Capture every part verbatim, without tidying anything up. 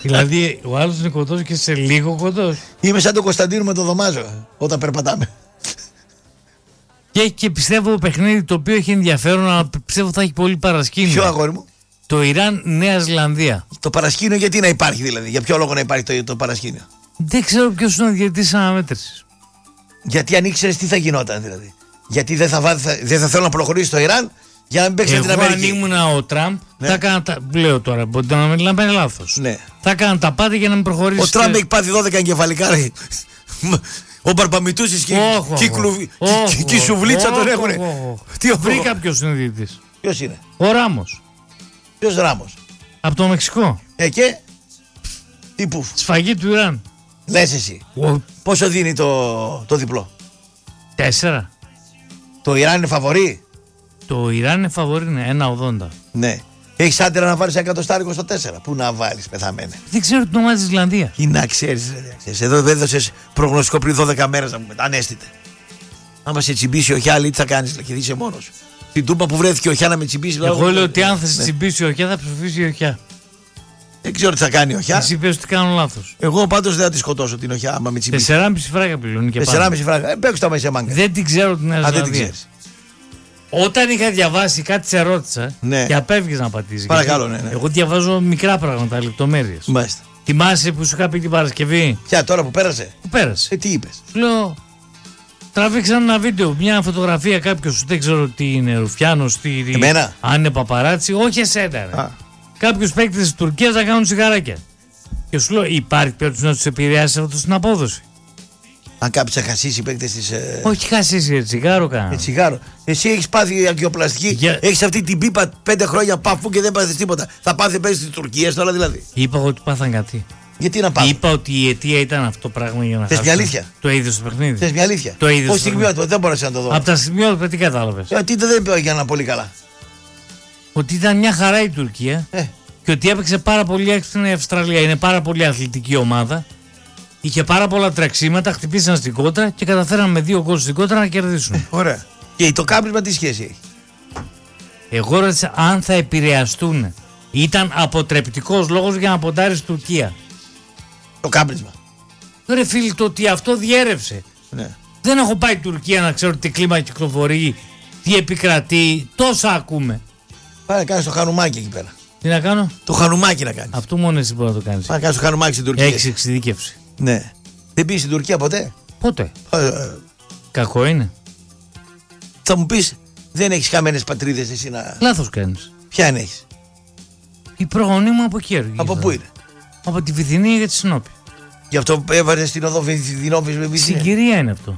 Δηλαδή, ο άλλος είναι κοντός και σε λίγο κοντός. Είμαι σαν τον Κωνσταντίνο με τον Δωμάζο όταν περπατάμε. Και έχει και πιστεύω παιχνίδι το οποίο έχει ενδιαφέρον, αλλά πιστεύω θα έχει πολύ παρασκήνιο. Ποιο, αγόρι μου? Το Ιράν-Νέα Ζηλανδία. Το παρασκήνιο γιατί να υπάρχει δηλαδή? Για ποιο λόγο να υπάρχει το, το παρασκήνιο? Δεν ξέρω ποιος είναι ο διαιτητής αναμέτρησης. Γιατί αν ήξερες τι θα γινόταν δηλαδή? Γιατί δεν θα, θα, δεν θα θέλω να προχωρήσει το Ιράν για να μην παίξει την Αμερική. Εγώ αν ήμουν ο Τραμπ, ναι. θα έκανα τα. Λέω τώρα, μπορεί να μην είναι λάθος. Ναι. Θα έκανα τα πάντα για να μην προχωρήσει. Ο Τραμπ έχει πάθει δώδεκα εγκεφαλικά. Ο Μπαρμπαμιτούσης και, oh, και, oh, oh, και η Σουβλίτσα oh, τον έχουν. Oh, oh. Τι βρήκα ποιος είναι διαιτητής. Ποιος είναι? Ο Ράμος. Ποιος Ράμος? Από το Μεξικό. Ε και τι που? Σφαγή του Ιράν. Λες εσύ. Oh. Πόσο δίνει το, το διπλό? Τέσσερα. Το Ιράν είναι φαβορί? Το Ιράν είναι φαβορί, είναι ένα ογδόντα. Ναι. Έχεις άντερα να βάλεις εκατοστάρικο στο τέσσερα. Πού να βάλεις, πεθαμένε? Δεν ξέρω την ομάδα της Ισλανδία. Τι να ξέρεις, ρε. Εδώ δεν έδωσες προγνωστικό πριν δώδεκα μέρες να πούμε. Ανέστητε. Άμα σε τσιμπήσει ο Χιάλη, τι θα κάνεις, και είσαι μόνος. Την τούπα που βρέθηκε ο Χιά να με τσιμπήσει. Εγώ λέω ότι αν θα σε τσιμπήσει ο Χιά, θα ψηφίσει ο Χιά. Δεν ξέρω τι θα κάνει ο Χιά. Εσύ πες ότι κάνω λάθος. Εγώ πάντως δεν θα τη σκοτώσω την Οχιά άμα με τσιμπήσει. Τεσσεράμιση φράγκα πληρώνει και πάνω. Τεσσεράμιση φράγκα. Ε, παίξω τα μέσα μάγκα. Δεν την ξέρω την Νέα Ζηλανδία. Όταν είχα διαβάσει κάτι σε ρώτησα, ναι. και απέφυγες να πατήσεις. Παρακαλώ, ναι, ναι. Εγώ διαβάζω μικρά πράγματα, λεπτομέρειες. Μάλιστα. Θυμάσαι που σου είχα πει την Παρασκευή? Ποια, τώρα που πέρασε? Που πέρασε. Ε, τι είπες? Λέω, τραβήξαν ένα βίντεο, μια φωτογραφία κάποιος, δεν ξέρω τι είναι, Ρουφιάνος, τι. Εμένα? Αν είναι παπαράτσι, όχι εσένα. Κάποιους παίκτες της Τουρκίας να κάνουν σιγαράκια. Και σου λέω, υπάρχει περίπτωση να τους επηρεάσει αυτό στην απόδοση? Αν κάποιος θα χασίσει παίκτες της. Ε... Όχι χασίσει, ε, τσιγάρο κάνα. Ε, τσιγάρο. Εσύ έχεις πάθει αγκιοπλαστική. Για... Έχεις αυτή την πίπα πέντε χρόνια παφού και δεν πάθεις τίποτα. Θα πάθει παίκτες της Τουρκίας τώρα δηλαδή? Είπα ότι πάθαν κάτι. Γιατί να πάθουν? Είπα ότι η αιτία ήταν αυτό το πράγμα για να χάσουν. Θες μια αλήθεια? Το είδες στο παιχνίδι? Θες μια αλήθεια? Το είδες? Όχι στιγμιότυπο, δεν μπορούσα να το δω. Από τα στιγμιότυπα τι κατάλαβες? Γιατί δεν πήγαινα πολύ καλά. Ότι ήταν μια χαρά η Τουρκία. Ε. Και ότι έπαιξε πάρα πολύ έξυπνα η Αυστραλία. Είναι πάρα πολύ αθλητική ομάδα. Είχε πάρα πολλά τρεξίματα, χτυπήσαν στην κόντρα και καταφέραν με δύο γκολ στην κόντρα να κερδίσουν. Ωραία. Και το κάπνισμα τι σχέση έχει? Εγώ ρώτησα αν θα επηρεαστούν. Ήταν αποτρεπτικός λόγος για να ποντάρει στην Τουρκία. Το κάπνισμα. Ρε φίλοι, το ότι αυτό διέρευσε. Ναι. Δεν έχω πάει στην Τουρκία να ξέρω τι κλίμα κυκλοφορεί, τι επικρατεί. Τόσα ακούμε. Πάει να κάνεις το χανουμάκι εκεί πέρα. Τι να κάνω? Το χανουμάκι να κάνεις. Αυτό μόνο εσύ μπορεί να το κάνεις. Πάει να κάνεις το χανουμάκι στην Τουρκία. Έχεις εξειδίκευση. Ναι. Δεν πήγες στην Τουρκία ποτέ? Πότε? Ε, ε, Κακό είναι. Θα μου πεις, δεν έχεις χαμένες πατρίδες εσύ να. Λάθος κάνεις. Ποια είναι έχεις? Η προγονή μου από εκεί έρχεται. Από πού είναι? Από τη Βυθινία για τη Συνόπη. Γι' αυτό έβαλε στην οδό Βυθινόβης με Βυθινία. Συγκυρία είναι αυτό.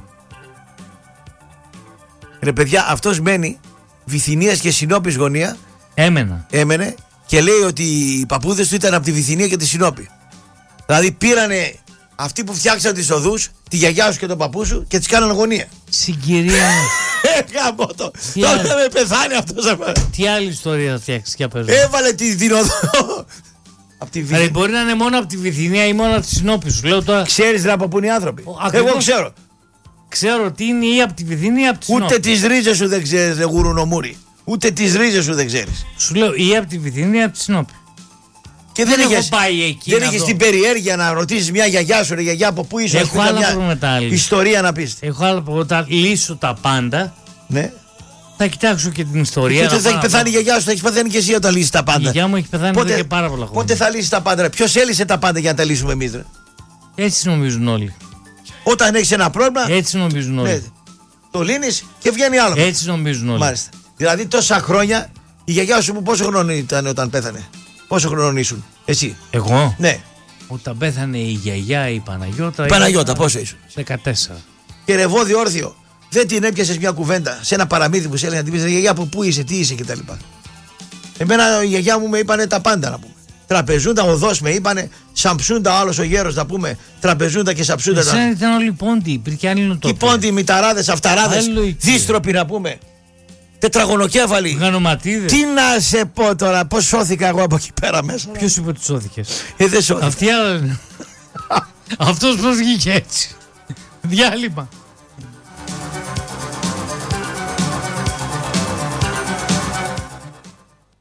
Ρε παιδιά, αυτός μένει Βυθινίας και Συνόπης γωνία. Έμενα. Έμενε και λέει ότι οι παππούδες του ήταν από τη Βυθινία και τη Συνόπη. Δηλαδή πήρανε αυτοί που φτιάξαν τις οδούς, τη γιαγιά σου και τον παππού σου και τις κάνανε γωνία. Συγκυρία. Ε, γάμο το. Τώρα με πεθάνει αυτός. Τι άλλη ιστορία θα φτιάξεις και απέζω? Έβαλε τη, την οδό. Από τη Βυθινία. Μπορεί να είναι μόνο από τη Βυθινία ή μόνο από τη Συνόπη σου. Λέω τώρα. Ξέρεις ρε από πού είναι οι άνθρωποι? Ο, εγώ ξέρω. Ξέρω τι είναι ή από τη Βυθινία ή από τη Συνόπη. Ούτε τις ρίζες σου δεν ξέρεις, ρε γουρουνομούρι. Ούτε τις ρίζες σου δεν ξέρεις. Σου λέω ή από τη Βυθινία ή από τη Συνόπη. Και δεν, δεν είχες πάει εκεί. Δεν είχες την περιέργεια να ρωτήσεις μια γιαγιά σου, ρε γιαγιά από πού είσαι? Έχω άλλα προβλήματα. Ιστορία να πεις. Έχω άλλα προβλήματα. Λύσω τα πάντα. Ναι. Θα κοιτάξω και την ιστορία. Τότε θα έχει πεθάνει η γιαγιά σου, θα έχει πεθάνει και εσύ όταν λύσεις τα πάντα. Η γιαγιά μου έχει πεθάνει πότε, εδώ και πάρα πολλά χρόνια. Πότε θα λύσεις τα πάντα? Ποιος έλυσε τα πάντα για να τα λύσουμε εμείς? Ρε? Έτσι νομίζουν όλοι. Όταν έχεις ένα πρόβλημα. Έτσι νομίζουν όλοι. Ναι, το λύνεις και βγαίνει άλλο. Έτσι νομίζουν όλοι. Μάλιστα. Δηλαδή τόσα χρόνια η γιαγιά σου πόσο χρόνο ήταν όταν πέθανε? Πόσο χρόνο ήσουν εσύ? Εγώ? Ναι. Όταν πέθανε η γιαγιά η Παναγιώτα. Η Παναγιώτα ήταν... πόσο ήσουν? δεκατέσσερα. Και ρεβόδι όρθιο. Δεν την έπιασες μια κουβέντα σε ένα παραμύθι που σε έλεγε να την πεις γιαγιά από πού είσαι, τι είσαι κτλ. Εμένα η γιαγιά μου με είπανε τα πάντα να πούμε. Τραπεζούντα, οδός με είπανε, σαμψούντα ο άλλος ο γέρος να πούμε, τραπεζούντα και σαμψούντα. Εσένα ήταν όλοι πόντι, υπήρχε άλλη νοοτροπία. Οι πόντι, οι μηταράδες, αυταράδες, δίστροποι να πούμε. Τετραγωνοκέφαλοι. Γανοματίδες. Τι να σε πω τώρα, πώς σώθηκα εγώ από εκεί πέρα μέσα? Ποιος είπε ότι σώθηκες? Ε, δεν σώθηκα. Αυτή άλλα. Αυτός πώς βγήκε έτσι? Διάλειμμα.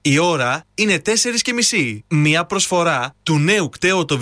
Η ώρα είναι τέσσερις και μισή. Μια προσφορά του νέου κτέωτο